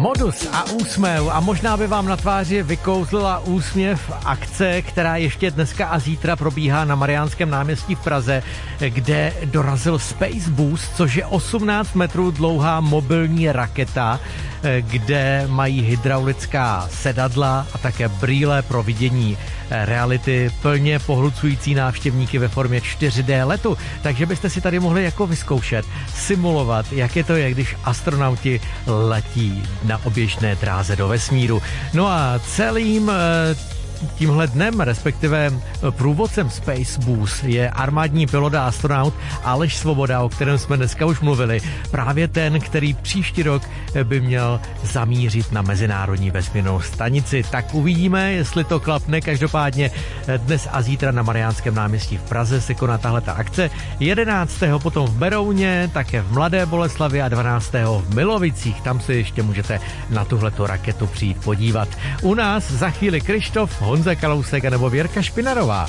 Modus a úsměv a možná by vám na tváři vykouzlila úsměv akce, která ještě dneska a zítra probíhá na Mariánském náměstí v Praze, kde dorazil Space Boost, což je 18 metrů dlouhá mobilní raketa, kde mají hydraulická sedadla a také brýle pro vidění reality, plně pohlucující návštěvníky ve formě 4D letu. Takže byste si tady mohli jako vyzkoušet, simulovat, jak je to, když astronauti letí na oběžné dráze do vesmíru. No a celým tímhle dnem, respektive průvodcem Space Boost je armádní pilot a astronaut Aleš Svoboda, o kterém jsme dneska už mluvili. Právě ten, který příští rok by měl zamířit na mezinárodní vesmírnou stanici. Tak uvidíme, jestli to klapne. Každopádně dnes a zítra na Mariánském náměstí v Praze se koná tahleta akce. 11. potom v Berouně, také v Mladé Boleslavi a 12. v Milovicích. Tam si ještě můžete na tuhletu raketu přijít podívat. U nás za chvíli Krištof, Honza Kalousek nebo Věrka Špinarová.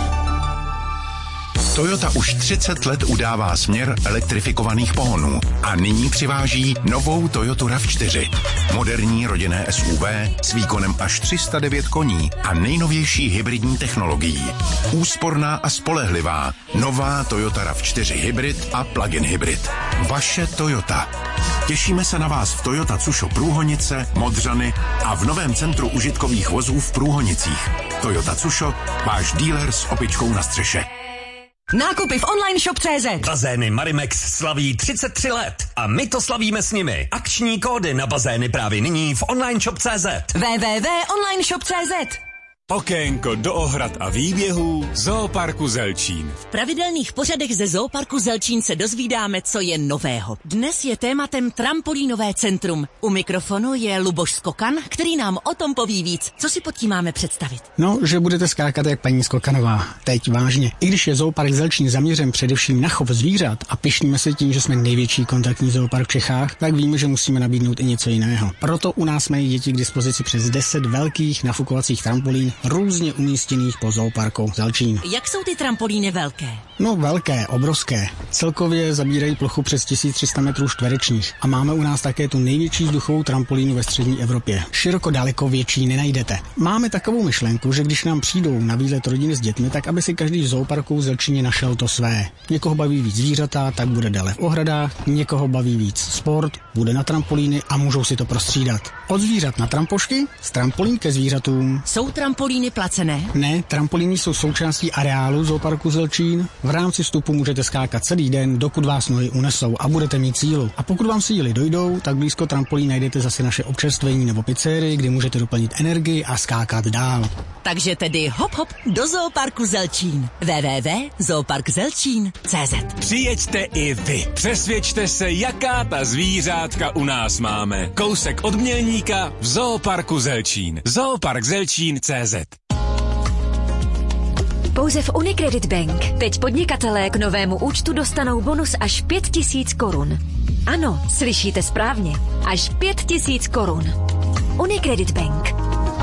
Toyota už 30 let udává směr elektrifikovaných pohonů a nyní přiváží novou Toyotu RAV4. Moderní rodinné SUV s výkonem až 309 koní a nejnovější hybridní technologií. Úsporná a spolehlivá nová Toyota RAV4 hybrid a plug-in hybrid. Vaše Toyota. Těšíme se na vás v Toyota Tsusho Průhonice, Modřany a v novém centru užitkových vozů v Průhonicích. Toyota Tsusho, váš dealer s opičkou na střeše. Nákupy v online shop.cz. Bazény Marimex slaví 33 let a my to slavíme s nimi. Akční kódy na bazény právě nyní v online shop.cz. www.onlineshop.cz. Okénko do ohrad a výběhů Zooparku Zelčín. V pravidelných pořadech ze Zooparku Zelčín se dozvídáme, co je nového. Dnes je tématem trampolínové centrum. U mikrofonu je Luboš Skokan, který nám o tom poví víc. Co si pod tím máme představit? No, že budete skákat jak paní Skokanová. Teď vážně. I když je Zoopark Zelčín zaměřen především na chov zvířat a pyšníme se tím, že jsme největší kontaktní zoopark v Čechách, tak víme, že musíme nabídnout i něco jiného. Proto u nás mají děti k dispozici přes 10 velkých nafukovacích trampolín různě umístěných po Zooparku Zelčín. Jak jsou ty trampolíny velké? No velké, obrovské. Celkově zabírají plochu přes 1300 metrů čtverečních a máme u nás také tu největší vzduchovou trampolínu ve střední Evropě. Široko daleko větší nenajdete. Máme takovou myšlenku, že když nám přijdou na výlet rodiny s dětmi, tak aby si každý v Zooparku v Zelčíně našel to své. Někoho baví víc zvířata, tak bude dále v ohradách, někoho baví víc sport, bude na trampolíny a můžou si to prostřídat. Od zvířat na trampošky, z trampolín ke zvířatům. Jsou trampolíny placené? Ne, trampolíny jsou součástí areálu Zooparku Zelčín. V rámci vstupu můžete skákat celý den, dokud vás nohy unesou a budete mít sílu. A pokud vám síly dojdou, tak blízko trampolín najdete zase naše občerstvení nebo pizzerii, kde můžete doplnit energii a skákat dál. Takže tedy hop hop do Zooparku Zelčín. www.zooparkzelčín.cz. Přijeďte i vy. Přesvědčte se, jaká ta zvířátka u nás máme. Kousek od Mělníka v Zooparku Zelčín. Zooparkzelčín.cz. Pouze v Unicredit Bank teď podnikatelé k novému účtu dostanou bonus až 5 000 korun. Ano, slyšíte správně. Až 5 000 korun. Unicredit Bank.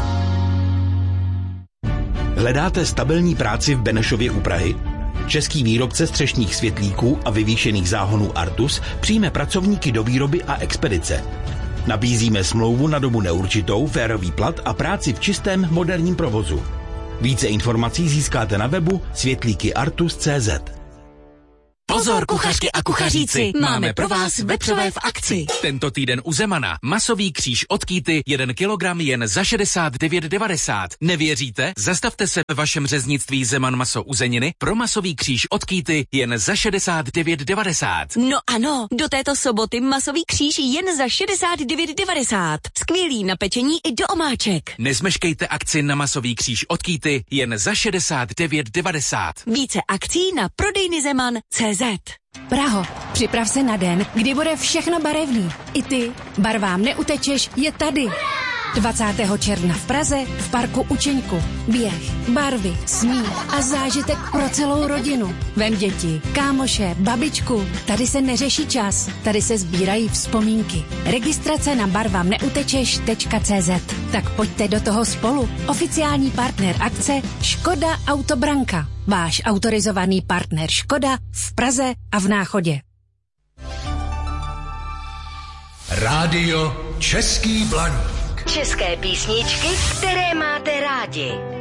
Hledáte stabilní práci v Benešově u Prahy? Český výrobce střešních světlíků a vyvýšených záhonů Artus přijme pracovníky do výroby a expedice. Nabízíme smlouvu na dobu neurčitou, férový plat a práci v čistém moderním provozu. Více informací získáte na webu světlíkyartus.cz. Pozor, kuchařky a kuchaříci, máme pro vás vepřové v akci. Tento týden u Zemana masový kříž od Kýty 1 kilogram jen za 69,90. Nevěříte? Zastavte se ve vašem řeznictví Zeman maso uzeniny pro masový kříž od Kýty jen za 69,90. No ano, do této soboty masový kříž jen za 69,90. Skvělý na pečení i do omáček. Nezmeškejte akci na masový kříž od Kýty jen za 69,90. Více akcí na prodejny Zeman.cz. Praho, připrav se na den, kdy bude všechno barevný. I ty. Barvám neutečeš je tady. 20. června v Praze v parku Učeňku. Běh, barvy, smích a zážitek pro celou rodinu. Vem děti, kámoše, babičku. Tady se neřeší čas, tady se sbírají vzpomínky. Registrace na barvamneutečeš.cz. Tak pojďte do toho spolu. Oficiální partner akce Škoda Autobranka. Váš autorizovaný partner Škoda v Praze a v Náchodě. Rádio Český Blaník. České písničky, které máte rádi.